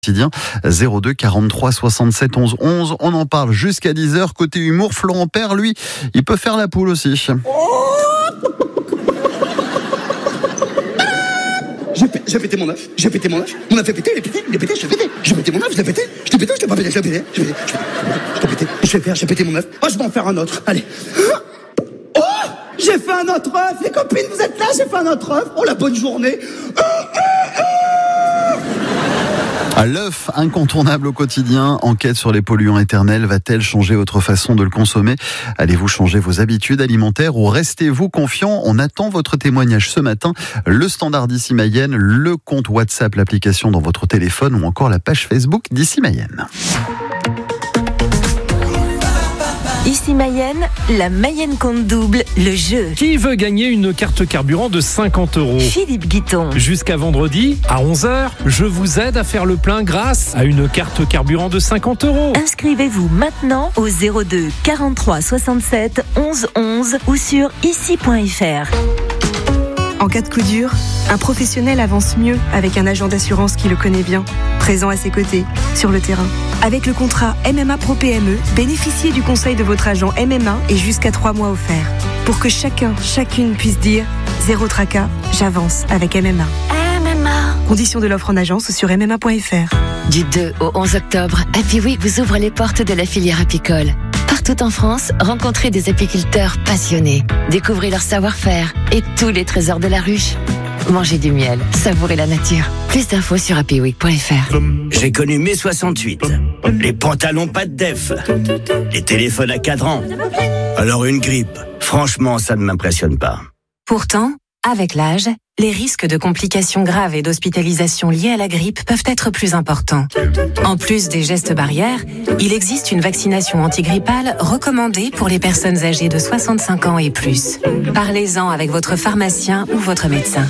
Quotidien 02 43 67 11 11. On en parle jusqu'à 10h. Côté humour, Florent Père, lui, il peut faire la poule aussi. J'ai pété mon œuf. Mon œuf est pété, il est pété, je l'ai pété. J'ai pété mon œuf, je l'ai pété. Je l'ai pété, je l'ai pas pété, je l'ai pété. J'ai pété mon œuf. Oh, je vais en faire un autre. Allez. Oh, j'ai fait un autre œuf. Les copines, vous êtes là, j'ai fait un autre œuf. Oh, la bonne journée. L'œuf incontournable au quotidien, enquête sur les polluants éternels, va-t-elle changer votre façon de le consommer ? Allez-vous changer vos habitudes alimentaires ou restez-vous confiant ? On attend votre témoignage ce matin. Le standard d'Ici Mayenne, le compte WhatsApp, l'application dans votre téléphone ou encore la page Facebook d'Ici Mayenne. Ici Mayenne, la Mayenne compte double, le jeu. Qui veut gagner une carte carburant de 50 €? Philippe Guiton. Jusqu'à vendredi, à 11h, je vous aide à faire le plein grâce à une carte carburant de 50 €. Inscrivez-vous maintenant au 02 43 67 11 11 ou sur ici.fr. En cas de coup dur, un professionnel avance mieux avec un agent d'assurance qui le connaît bien, présent à ses côtés, sur le terrain. Avec le contrat MMA Pro PME, bénéficiez du conseil de votre agent MMA et jusqu'à 3 mois offerts. Pour que chacune puisse dire « Zéro tracas, j'avance avec MMA ». Conditions de l'offre en agence sur MMA.fr. Du 2 au 11 octobre, Happy Week vous ouvre les portes de la filière apicole. Partout en France, rencontrez des apiculteurs passionnés. Découvrez leur savoir-faire et tous les trésors de la ruche. Mangez du miel, savourez la nature. Plus d'infos sur happyweek.fr. J'ai connu mai 68. Les pantalons pas de def. Les téléphones à cadran. Alors une grippe, franchement, ça ne m'impressionne pas. Pourtant, avec l'âge, les risques de complications graves et d'hospitalisation liées à la grippe peuvent être plus importants. En plus des gestes barrières, il existe une vaccination antigrippale recommandée pour les personnes âgées de 65 ans et plus. Parlez-en avec votre pharmacien ou votre médecin.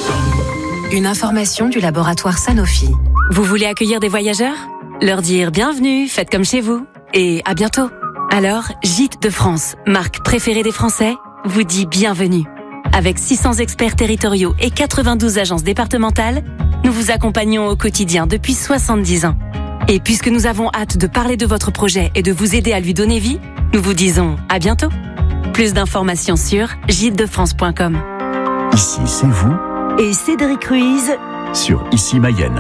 Une information du laboratoire Sanofi. Vous voulez accueillir des voyageurs ? Leur dire bienvenue, faites comme chez vous et à bientôt. Alors, Gîtes de France, marque préférée des Français, vous dit bienvenue. Avec 600 experts territoriaux et 92 agences départementales, nous vous accompagnons au quotidien depuis 70 ans. Et puisque nous avons hâte de parler de votre projet et de vous aider à lui donner vie, nous vous disons à bientôt. Plus d'informations sur gîtesdefrance.com. Ici, c'est vous. Et Cédric Ruiz sur Ici Mayenne.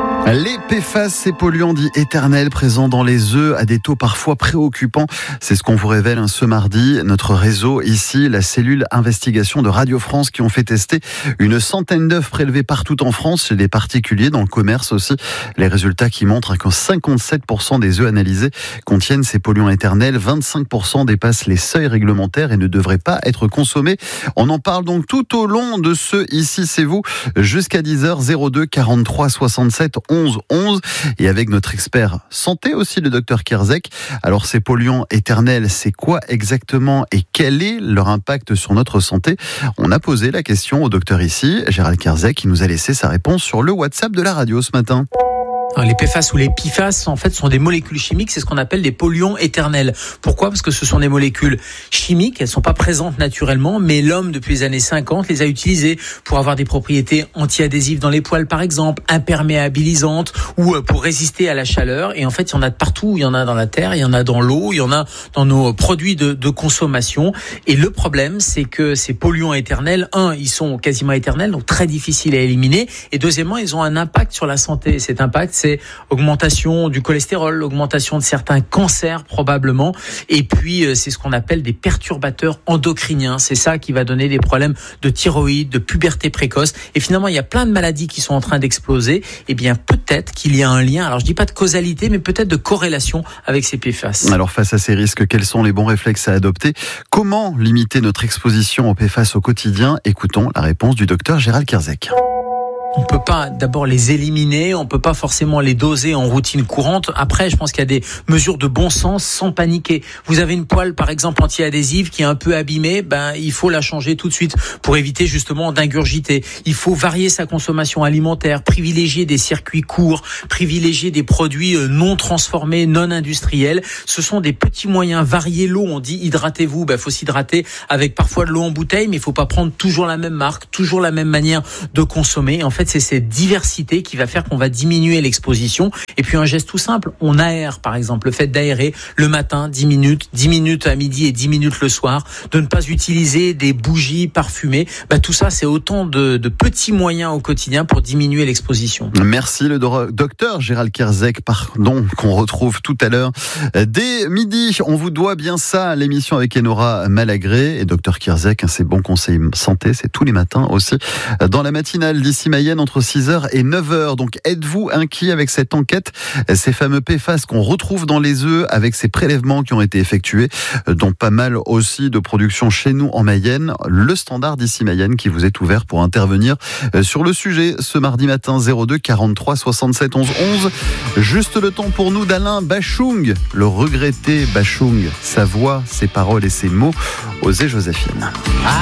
Les PFAS, ces polluants dits éternels présents dans les œufs à des taux parfois préoccupants. C'est ce qu'on vous révèle ce mardi. Notre réseau ici, la cellule investigation de Radio France qui ont fait tester une centaine d'œufs prélevés partout en France chez des particuliers, dans le commerce aussi. Les résultats qui montrent que 57% des œufs analysés contiennent ces polluants éternels. 25% dépassent les seuils réglementaires et ne devraient pas être consommés. On en parle donc tout au long de ce Ici c'est vous jusqu'à 10h 02 43 67 11 11 et avec notre expert santé aussi, le docteur Kierzek. Alors ces polluants éternels, c'est quoi exactement et quel est leur impact sur notre santé ? On a posé la question au docteur ici, Gérald Kierzek, qui nous a laissé sa réponse sur le WhatsApp de la radio ce matin. Les PFAS ou les PFAS, en fait, sont des molécules chimiques, c'est ce qu'on appelle des polluants éternels. Pourquoi ? Parce que ce sont des molécules chimiques, elles sont pas présentes naturellement, mais l'homme, depuis les années 50, les a utilisées pour avoir des propriétés anti-adhésives dans les poêles, par exemple, imperméabilisantes, ou pour résister à la chaleur. Et en fait, il y en a de partout, il y en a dans la terre, il y en a dans l'eau, il y en a dans nos produits de consommation. Et le problème, c'est que ces polluants éternels, ils sont quasiment éternels, donc très difficiles à éliminer. Et deuxièmement, ils ont un impact sur la santé. Cet impact, c'est augmentation du cholestérol, augmentation de certains cancers probablement, et puis c'est ce qu'on appelle des perturbateurs endocriniens. C'est ça qui va donner des problèmes de thyroïde, de puberté précoce, et finalement il y a plein de maladies qui sont en train d'exploser. Et bien peut-être qu'il y a un lien, alors je dis pas de causalité, mais peut-être de corrélation avec ces PFAS. Alors face à ces risques, quels sont les bons réflexes à adopter ? Comment limiter notre exposition aux PFAS au quotidien ? Écoutons la réponse du docteur Gérald Kierzek. On peut pas d'abord les éliminer, on peut pas forcément les doser en routine courante. Après, je pense qu'il y a des mesures de bon sens sans paniquer. Vous avez une poêle, par exemple, anti-adhésive qui est un peu abîmée, il faut la changer tout de suite pour éviter justement d'ingurgiter. Il faut varier sa consommation alimentaire, privilégier des circuits courts, privilégier des produits non transformés, non industriels. Ce sont des petits moyens. Varier l'eau, on dit hydratez-vous, faut s'hydrater avec parfois de l'eau en bouteille, mais il faut pas prendre toujours la même marque, toujours la même manière de consommer. En fait, fait, c'est cette diversité qui va faire qu'on va diminuer l'exposition. Et puis un geste tout simple, on aère par exemple, le fait d'aérer le matin 10 minutes à midi et 10 minutes le soir, de ne pas utiliser des bougies parfumées, tout ça c'est autant de petits moyens au quotidien pour diminuer l'exposition. Merci le docteur Gérald Kierzek, qu'on retrouve tout à l'heure dès midi. On vous doit bien ça, l'émission avec Enora Malagré et docteur Kierzek, ses bons conseils santé, c'est tous les matins aussi dans la matinale d'Ici Mayenne entre 6h et 9h. Donc êtes-vous inquiet avec cette enquête, ces fameux PFAS qu'on retrouve dans les œufs avec ces prélèvements qui ont été effectués, dont pas mal aussi de production chez nous en Mayenne. Le standard d'Ici Mayenne qui vous est ouvert pour intervenir sur le sujet ce mardi matin 02 43 67 11 11. Juste le temps pour nous d'Alain Bachung, le regretté Bachung, sa voix, ses paroles et ses mots. Osez Joséphine.